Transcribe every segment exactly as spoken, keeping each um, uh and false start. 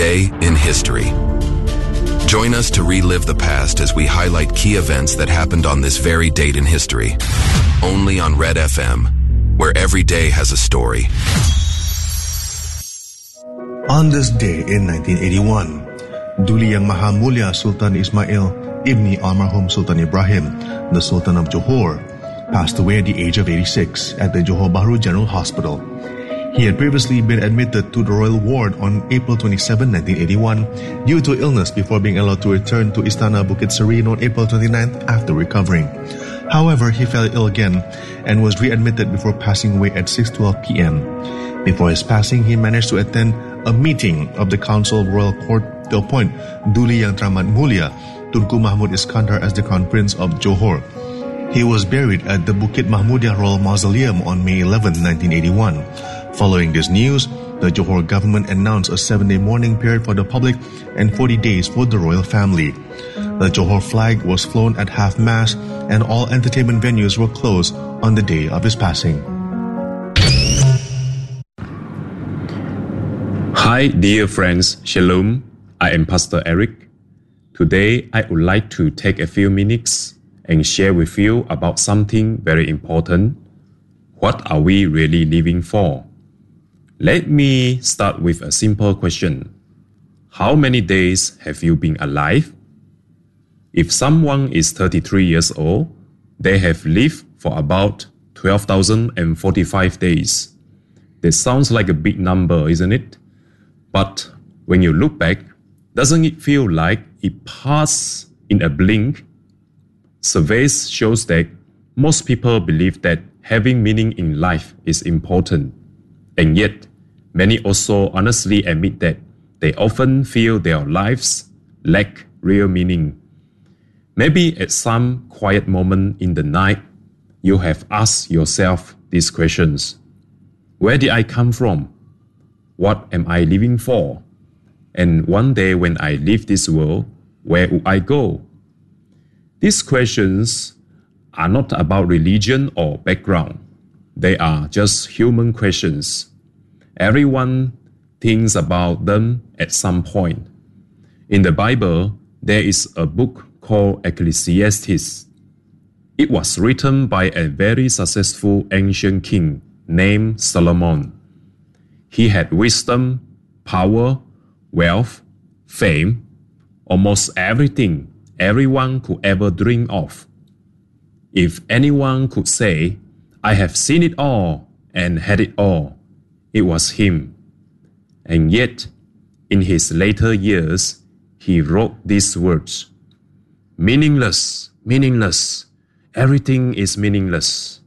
Today in History. Join us to relive the past as we highlight key events that happened on this very date in history. Only on Red F M, where every day has a story. On this day in nineteen eighty-one, Duli Yang Maha Mulia Sultan Ismail Ibni Almarhum Sultan Ibrahim, the Sultan of Johor, passed away at the age of eighty-six at the Johor Bahru General Hospital. He had previously been admitted to the royal ward on April twenty-seventh, nineteen eighty-one due to illness before being allowed to return to Istana Bukit Serene on April twenty-ninth after recovering. However, he fell ill again and was readmitted before passing away at six twelve p.m. Before his passing, he managed to attend a meeting of the Council of Royal Court to appoint Duli Yang Teramat Mulia Tunku Mahmud Iskandar as the Crown Prince of Johor. He was buried at the Bukit Mahmudiyah Royal Mausoleum on May eleventh, nineteen eighty-one. Following this news, the Johor government announced a seven-day mourning period for the public and forty days for the royal family. The Johor flag was flown at half-mast and all entertainment venues were closed on the day of his passing. Hi dear friends, Shalom. I am Pastor Eric. Today I would like to take a few minutes and share with you about something very important. What are we really living for? Let me start with a simple question. How many days have you been alive? If someone is thirty-three years old, they have lived for about twelve thousand forty-five days. That sounds like a big number, isn't it? But when you look back, doesn't it feel like it passed in a blink? Surveys shows that most people believe that having meaning in life is important. And yet, many also honestly admit that they often feel their lives lack real meaning. Maybe at some quiet moment in the night, you have asked yourself these questions. Where did I come from? What am I living for? And one day when I leave this world, where will I go? These questions are not about religion or background. They are just human questions. Everyone thinks about them at some point. In the Bible, there is a book called Ecclesiastes. It was written by a very successful ancient king named Solomon. He had wisdom, power, wealth, fame, almost everything everyone could ever dream of. If anyone could say, I have seen it all and had it all, it was him. And yet, in his later years, he wrote these words, meaningless, meaningless, everything is meaningless.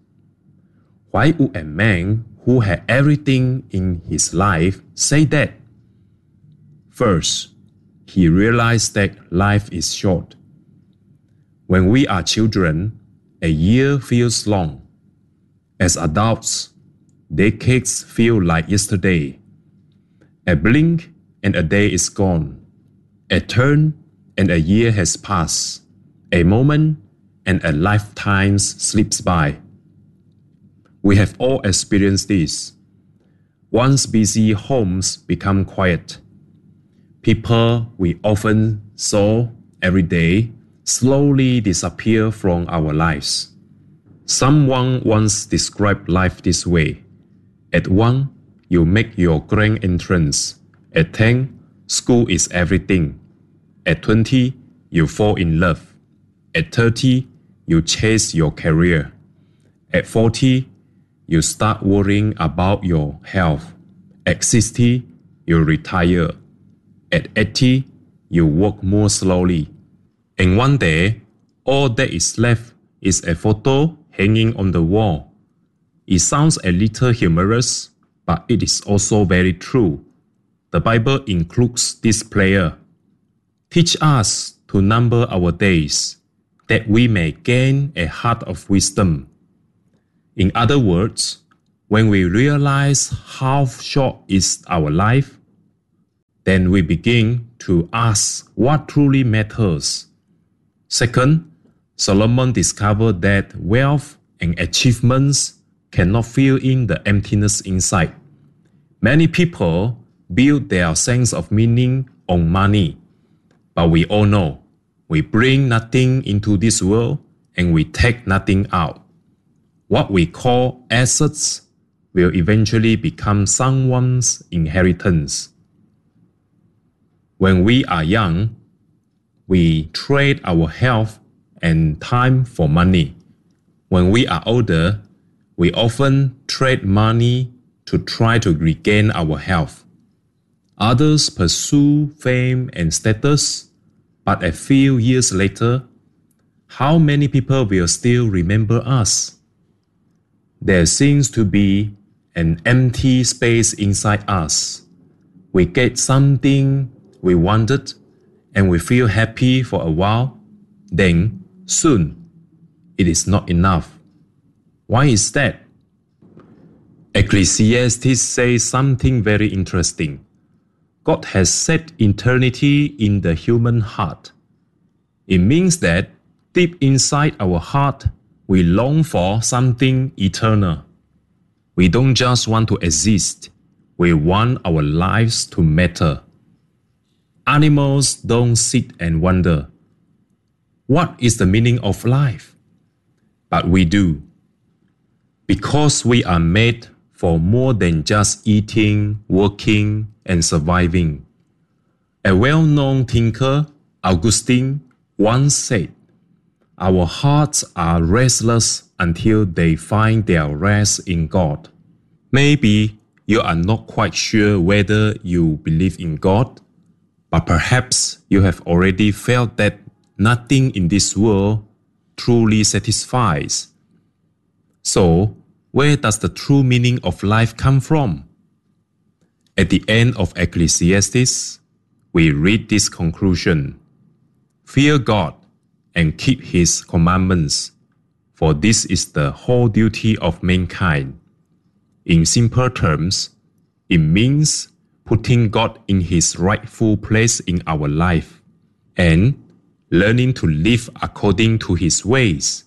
Why would a man who had everything in his life say that? First, he realized that life is short. When we are children, a year feels long. As adults, decades feel like yesterday. A blink and a day is gone. A turn and a year has passed. A moment and a lifetime slips by. We have all experienced this. Once busy homes become quiet. People we often saw every day slowly disappear from our lives. Someone once described life this way. At one, you make your grand entrance. At ten, school is everything. At twenty, you fall in love. At thirty, you chase your career. At forty, you start worrying about your health. At sixty, you retire. At eighty, you walk more slowly. And one day, all that is left is a photo hanging on the wall. It sounds a little humorous, but it is also very true. The Bible includes this prayer. Teach us to number our days, that we may gain a heart of wisdom. In other words, when we realize how short is our life, then we begin to ask what truly matters. Second, Solomon discovered that wealth and achievements cannot fill in the emptiness inside. Many people build their sense of meaning on money. But we all know, we bring nothing into this world and we take nothing out. What we call assets will eventually become someone's inheritance. When we are young, we trade our health and time for money. When we are older, we often trade money to try to regain our health. Others pursue fame and status, but a few years later, how many people will still remember us? There seems to be an empty space inside us. We get something we wanted and we feel happy for a while. Then, soon, it is not enough. Why is that? Ecclesiastes says something very interesting. God has set eternity in the human heart. It means that deep inside our heart, we long for something eternal. We don't just want to exist. We want our lives to matter. Animals don't sit and wonder, what is the meaning of life? But we do. Because we are made for more than just eating, working, and surviving. A well-known thinker, Augustine, once said, our hearts are restless until they find their rest in God. Maybe you are not quite sure whether you believe in God, but perhaps you have already felt that nothing in this world truly satisfies. So, where does the true meaning of life come from? At the end of Ecclesiastes, we read this conclusion: fear God and keep His commandments, for this is the whole duty of mankind. In simple terms, it means putting God in His rightful place in our life and learning to live according to His ways.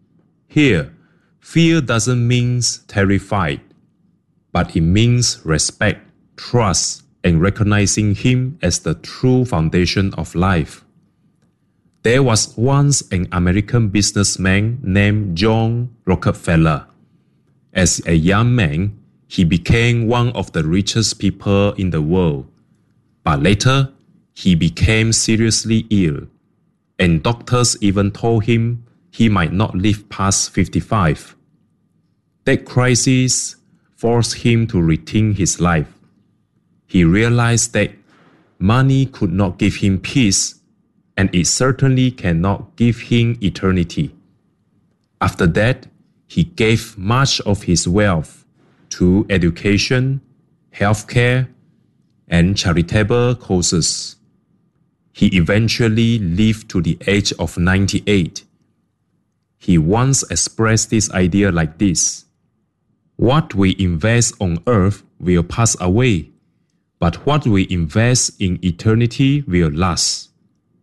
Here, fear doesn't mean terrified, but it means respect, trust, and recognizing Him as the true foundation of life. There was once an American businessman named John Rockefeller. As a young man, he became one of the richest people in the world. But later, he became seriously ill, and doctors even told him he might not live past fifty-five. That crisis forced him to rethink his life. He realized that money could not give him peace, and it certainly cannot give him eternity. After that, he gave much of his wealth to education, healthcare, and charitable causes. He eventually lived to the age of ninety-eight. He once expressed this idea like this: what we invest on earth will pass away, but what we invest in eternity will last.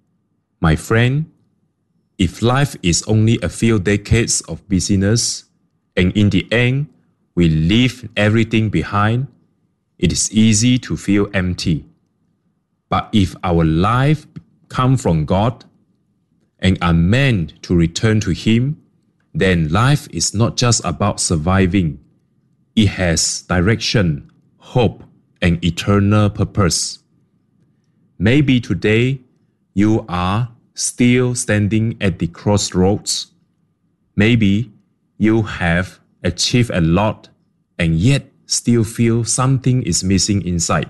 My friend, if life is only a few decades of busyness, and in the end, we leave everything behind, it is easy to feel empty. But if our life comes from God and are meant to return to Him, then life is not just about surviving. It has direction, hope, and eternal purpose. Maybe today you are still standing at the crossroads. Maybe you have achieved a lot and yet still feel something is missing inside.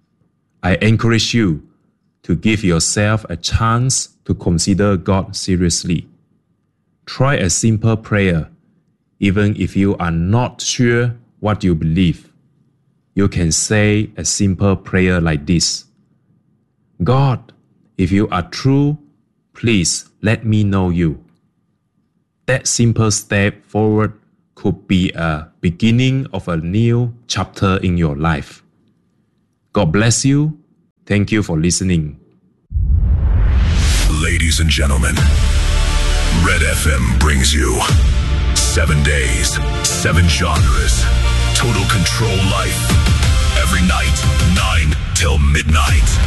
I encourage you to give yourself a chance to consider God seriously. Try a simple prayer, even if you are not sure what you believe. You can say a simple prayer like this: God, if you are true, please let me know you. That simple step forward could be a beginning of a new chapter in your life. God bless you. Thank you for listening. Ladies and gentlemen, Red F M brings you seven days, seven genres, total control life. Every night, nine midnight.